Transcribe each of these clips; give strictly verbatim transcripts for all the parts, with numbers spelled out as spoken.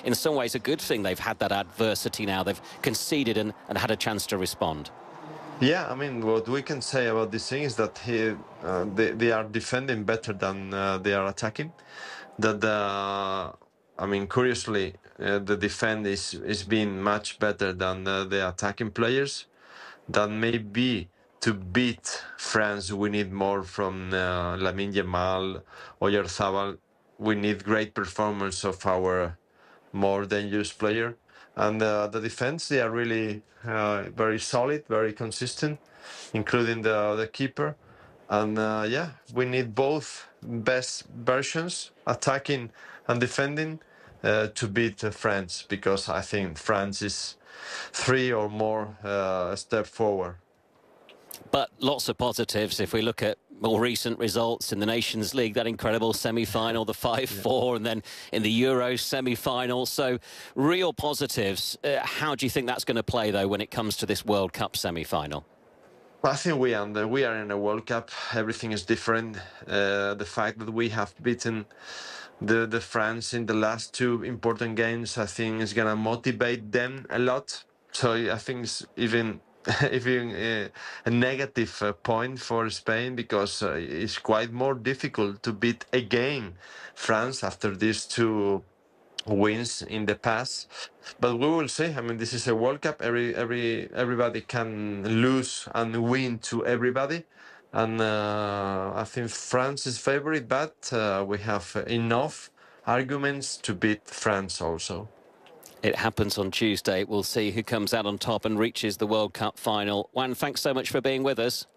in some ways a good thing they've had that adversity now. They've conceded and, and had a chance to respond. Yeah, I mean, what we can say about this thing is that he, uh, they, they are defending better than uh, they are attacking. That, uh, I mean, curiously, uh, the defense is, is being much better than uh, the attacking players. That maybe to beat France, we need more from uh, Lamine Yamal, Oyarzabal. We need great performance of our more dangerous player. And uh, the defense, they are really uh, very solid, very consistent, including the the keeper. And uh, yeah, we need both best versions, attacking and defending, uh, to beat uh, France, because I think France is three or more uh, step forward. But lots of positives if we look at more recent results in the Nations League, that incredible semi-final, the five four, yeah. And then in the Euros semi-final. So real positives. Uh, how do you think that's going to play, though, when it comes to this World Cup semi-final? I think we are, we are in a World Cup. Everything is different. Uh, the fact that we have beaten the, the France in the last two important games, I think is going to motivate them a lot. So I think it's even... even uh, a negative uh, point for Spain, because uh, it's quite more difficult to beat again France after these two wins in the past. But we will see. I mean, this is a World Cup. Every every everybody can lose and win to everybody, and uh, I think France is favorite, but uh, we have enough arguments to beat France also. It happens on Tuesday. We'll see who comes out on top and reaches the World Cup final. Juan, thanks so much for being with us.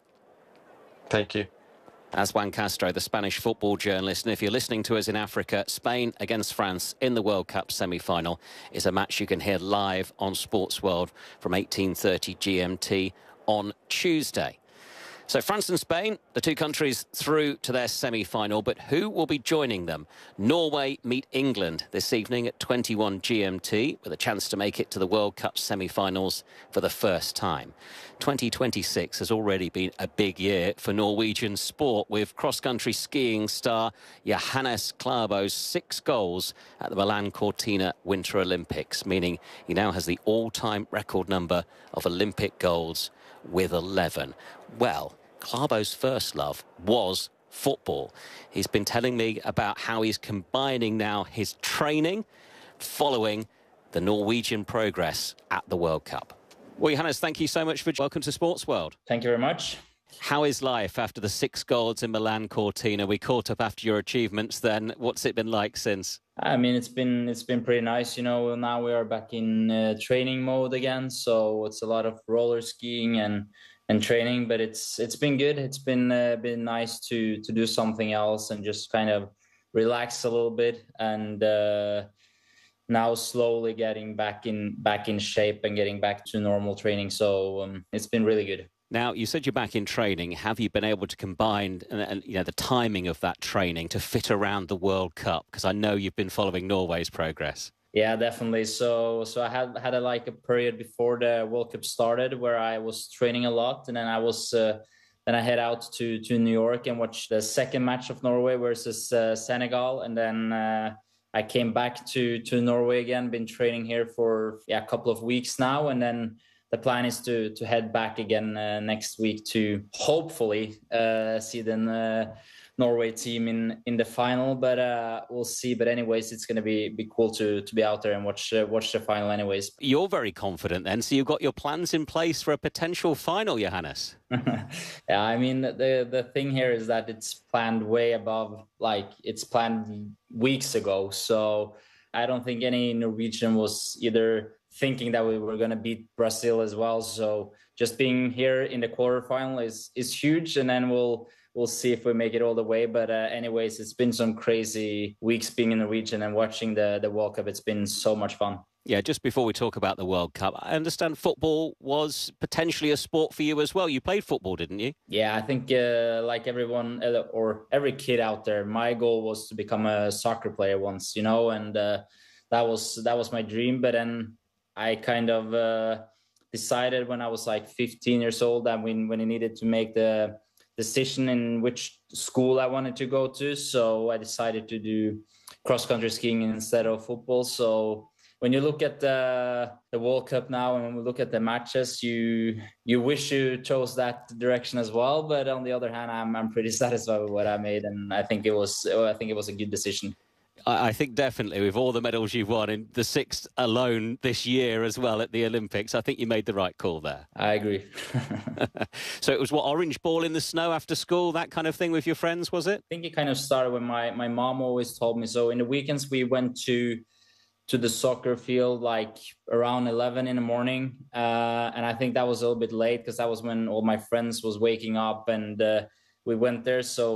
Thank you. As Juan Castro, the Spanish football journalist. And if you're listening to us in Africa, Spain against France in the World Cup semi-final is a match you can hear live on Sports World from eighteen thirty G M T on Tuesday. So France and Spain, the two countries through to their semi-final, but who will be joining them? Norway meet England this evening at twenty-one G M T with a chance to make it to the World Cup semi-finals for the first time. twenty twenty-six has already been a big year for Norwegian sport, with cross-country skiing star Johannes Klæbo's six goals at the Milan Cortina Winter Olympics, meaning he now has the all-time record number of Olympic goals with eleven. Well, Klæbo's first love was football. He's been telling me about how he's combining now his training following the Norwegian progress at the World Cup. Well, Johannes, thank you so much for welcome to Sports World. Thank you very much. How is life after the six goals in Milan Cortina? We caught up after your achievements then. What's it been like since? I mean, it's been it's been pretty nice. You know, now we are back in uh, training mode again. So it's a lot of roller skiing and and training, but it's it's been good. It's been uh, been nice to to do something else and just kind of relax a little bit, and uh, now slowly getting back in back in shape and getting back to normal training. So um, it's been really good. Now, you said you're back in training. Have you been able to combine and, and you know the timing of that training to fit around the World Cup? Because I know you've been following Norway's progress. Yeah, definitely. So, so I had had a, like a period before the World Cup started where I was training a lot, and then I was uh, then I head out to to New York and watch the second match of Norway versus uh, Senegal, and then uh, I came back to to Norway again. Been training here for yeah a couple of weeks now, and then the plan is to to head back again uh, next week to hopefully uh, see the uh, Norway team in in the final, but uh, we'll see. But anyways, it's going to be be cool to to be out there and watch uh, watch the final. Anyways, you're very confident then. So you've got your plans in place for a potential final, Johannes. Yeah, I mean the the thing here is that it's planned way above, like it's planned weeks ago. So I don't think any Norwegian was either thinking that we were going to beat Brazil as well. So just being here in the quarterfinal is is huge, and then we'll. We'll see if we make it all the way. But uh, anyways, it's been some crazy weeks being in the region and watching the, the World Cup. It's been so much fun. Yeah, just before we talk about the World Cup, I understand football was potentially a sport for you as well. You played football, didn't you? Yeah, I think uh, like everyone uh, or every kid out there, my goal was to become a soccer player once, you know, and uh, that was that was my dream. But then I kind of uh, decided when I was like fifteen years old that when, when I needed to make the decision in which school I wanted to go to. So I decided to do cross-country skiing instead of football. So when you look at the the World Cup now, and when we look at the matches, you you wish you chose that direction as well. But on the other hand, I'm I'm pretty satisfied with what I made, and I think it was I think it was a good decision. I think definitely with all the medals you've won, in the sixth alone this year as well at the Olympics, I think you made the right call there. I agree. So it was what, orange ball in the snow after school, that kind of thing with your friends, was it? I think it kind of started when my, my mom always told me. So in the weekends, we went to to the soccer field like around eleven in the morning. Uh, and I think that was a little bit late because that was when all my friends was waking up, and uh, we went there. So